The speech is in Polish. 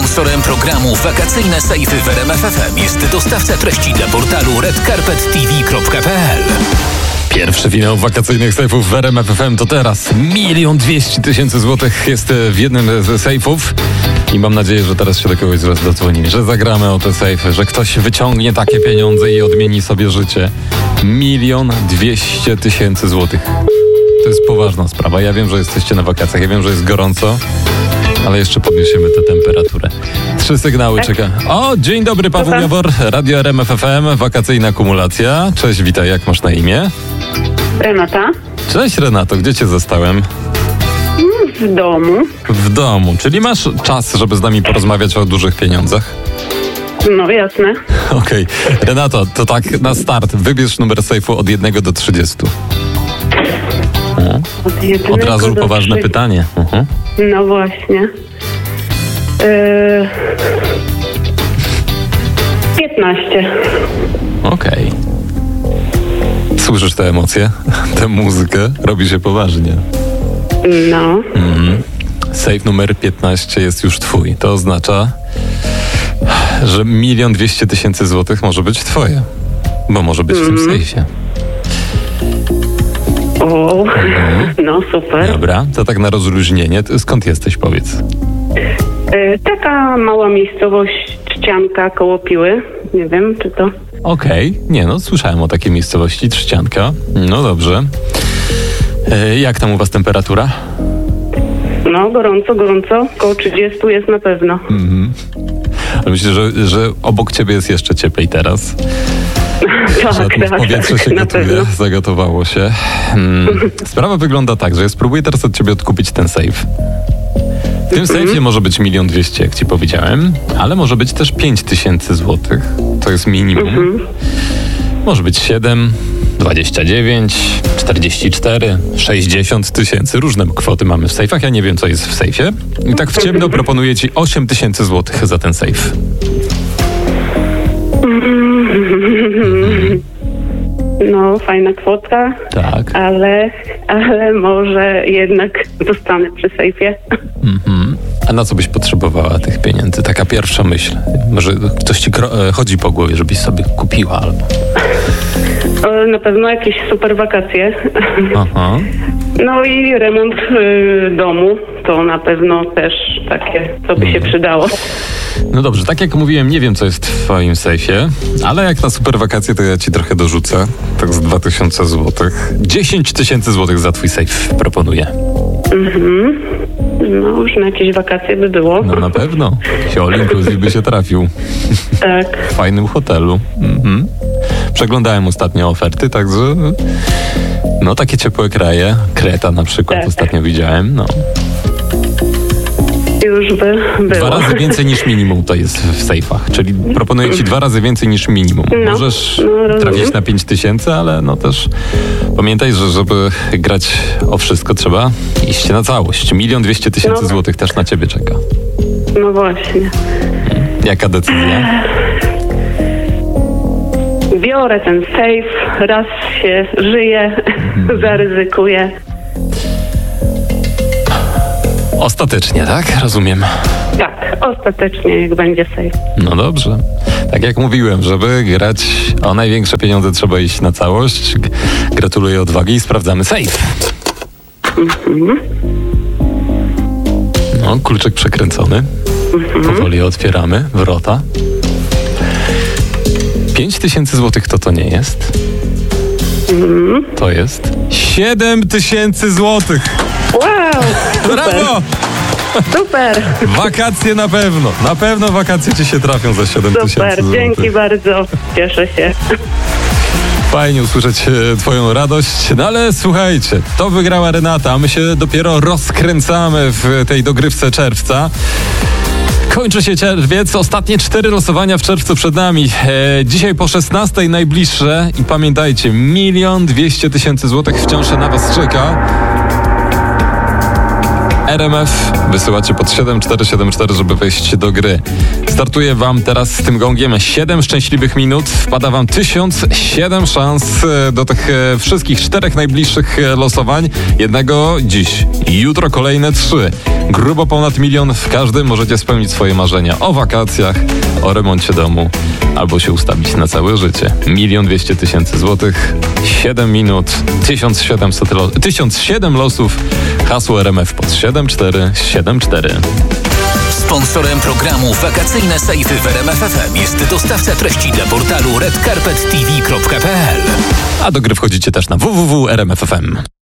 Sponsorem programu Wakacyjne Sejfy w RMF FM jest dostawca treści dla portalu redcarpettv.pl. Pierwszy finał wakacyjnych sejfów w RMF FM to teraz 1 200 000 złotych jest w jednym ze sejfów i mam nadzieję, że teraz się do kogoś z was dodzwoni, że zagramy o te sejfy, że ktoś wyciągnie takie pieniądze i odmieni sobie życie. 1 200 000 złotych. To jest poważna sprawa. Ja wiem, że jesteście na wakacjach, ja wiem, że jest gorąco, ale jeszcze podniesiemy tę temperaturę. 3 sygnały czeka. O, dzień dobry, Paweł Jawor, Radio RMF FM, wakacyjna kumulacja. Cześć, witaj, jak masz na imię? Renata. Cześć Renato, gdzie cię zastałem? W domu. W domu, czyli masz czas, żeby z nami porozmawiać o dużych pieniądzach? No jasne. Okej. Renato, to tak na start, wybierz numer sejfu od 1 do 30. Od razu poważne pytanie. No właśnie. 15. Okej. Słyszysz te emocje? Tę muzykę? Robi się poważnie. No. Sejf numer 15 jest już twój. To oznacza, że 1 200 000 złotych może być twoje. Bo może być w tym sejfie. O, no super. Dobra, to tak na rozluźnienie. Skąd jesteś, powiedz? Taka mała miejscowość, Trzcianka koło Piły. Nie wiem, czy to... Okej. Nie no, słyszałem o takiej miejscowości, Trzcianka. No dobrze. Jak tam u was temperatura? No, gorąco. Koło 30 jest na pewno. Ale myślę, że obok ciebie jest jeszcze cieplej teraz. Tak, Powietrze się na gotuje, pewno. zagotowało się. Sprawa wygląda tak, że ja spróbuję teraz od ciebie odkupić ten sejf. W tym sejfie może być 1 200 000, jak ci powiedziałem, ale może być też 5 000 złotych. To jest minimum. Może być 7, 29, 44, 60 000. Różne kwoty mamy w sejfach. Ja nie wiem, co jest w sejfie. I tak w ciemno proponuję ci 8 000 złotych za ten sejf. No, fajna kwota. Tak. Ale może jednak zostanę przy sejfie. A na co byś potrzebowała tych pieniędzy? Taka pierwsza myśl. Może coś ci chodzi po głowie, żebyś sobie kupiła albo... Na pewno jakieś super wakacje. Aha. No i remont domu to na pewno też takie, co by się przydało. No dobrze, tak jak mówiłem, nie wiem, co jest w twoim sejfie, ale jak na super wakacje, to ja ci trochę dorzucę. Tak z 2000 złotych. 10 000 złotych za twój sejf proponuję. No już na jakieś wakacje by było. No na pewno. All inclusive by się trafił. Tak. W fajnym hotelu. Przeglądałem ostatnio oferty, także... No takie ciepłe kraje. Kreta na przykład Tak. ostatnio widziałem. No. Już by było. 2 razy więcej niż minimum to jest w sejfach, czyli proponuję ci 2 razy więcej niż minimum. No, Możesz rozumiem. trafić na 5 000, ale no też pamiętaj, że żeby grać o wszystko, trzeba iść na całość. 1 200 000 No. złotych też na ciebie czeka. No właśnie. Jaka decyzja? Biorę ten sejf, raz się żyje, zaryzykuję. Ostatecznie, tak? Rozumiem. Tak, ostatecznie jak będzie sejf. No dobrze. Tak jak mówiłem, żeby grać o największe pieniądze, trzeba iść na całość. Gratuluję odwagi i sprawdzamy sejf. No, kluczek przekręcony. Powoli otwieramy wrota. 5 000 złotych to nie jest. To jest 7 000 złotych. Wow! Super, Brawo! super, Wakacje na pewno. Na pewno wakacje ci się trafią za 7 000 super. złotych. Dzięki bardzo. Cieszę się. Fajnie usłyszeć twoją radość. No ale słuchajcie, to wygrała Renata, a my się dopiero rozkręcamy w tej dogrywce czerwca. Kończy się czerwiec, ostatnie 4 losowania w czerwcu przed nami. Dzisiaj po 16 najbliższe i pamiętajcie, 1 200 000 złotych wciąż na was czeka. RMF wysyłacie pod 7474, żeby wejść do gry. Startuję wam teraz z tym gongiem 7 szczęśliwych minut. Wpada wam 1007 szans do tych wszystkich 4 najbliższych losowań. Jednego dziś, jutro kolejne 3. Grubo ponad 1 milion w każdym. Możecie spełnić swoje marzenia o wakacjach, o remoncie domu albo się ustawić na całe życie. 1 200 000 złotych, 7 minut, 1007 losów. Hasło RMF pod 7474. Sponsorem programu Wakacyjne Sejfy w RMF FM jest dostawca treści dla portalu redcarpettv.pl. A do gry wchodzicie też na www.rmf.fm.